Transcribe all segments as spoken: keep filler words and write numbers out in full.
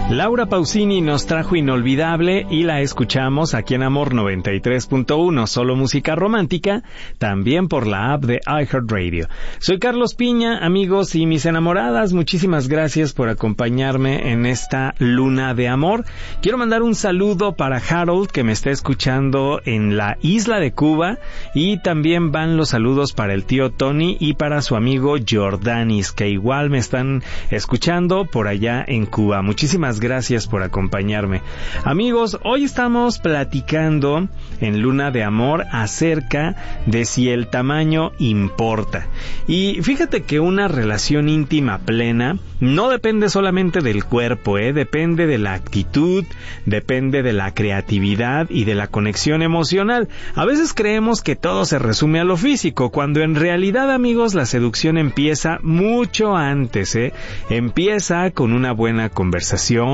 Laura Pausini nos trajo Inolvidable y la escuchamos aquí en Amor noventa y tres punto uno, solo música romántica, también por la app de iHeartRadio. Soy Carlos Piña, amigos y mis enamoradas, muchísimas gracias por acompañarme en esta luna de amor. Quiero mandar un saludo para Harold, que me está escuchando en la isla de Cuba, y también van los saludos para el tío Tony y para su amigo Jordanis, que igual me están escuchando por allá en Cuba. Muchísimas gracias por acompañarme. Amigos, hoy estamos platicando en Luna de Amor acerca de si el tamaño importa. Y fíjate que una relación íntima plena no depende solamente del cuerpo, ¿eh? Depende de la actitud, depende de la creatividad y de la conexión emocional. A veces creemos que todo se resume a lo físico, cuando en realidad, amigos, la seducción empieza mucho antes, ¿eh? Empieza con una buena conversación,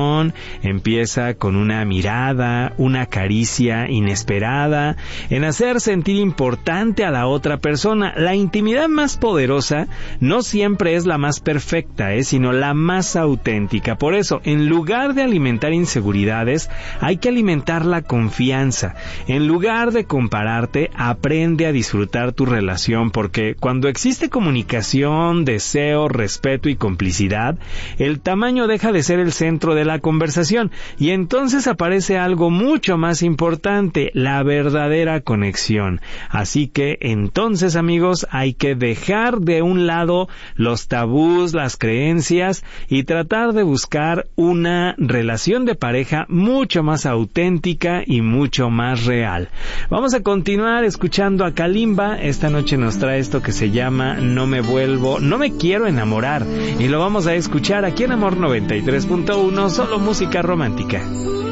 empieza con una mirada, una caricia inesperada, en hacer sentir importante a la otra persona. La intimidad más poderosa no siempre es la más perfecta, ¿eh? sino la más auténtica. Por eso, en lugar de alimentar inseguridades, hay que alimentar la confianza. En lugar de compararte, aprende a disfrutar tu relación, porque cuando existe comunicación, deseo, respeto y complicidad, el tamaño deja de ser el centro de la conversación y entonces aparece algo mucho más importante, la verdadera conexión. Así que entonces, amigos, hay que dejar de un lado los tabús, las creencias y tratar de buscar una relación de pareja mucho más auténtica y mucho más real. Vamos a continuar escuchando a Kalimba. Esta noche nos trae esto que se llama No me vuelvo, no me quiero enamorar, y lo vamos a escuchar aquí en Amor noventa y tres punto uno, solo música romántica.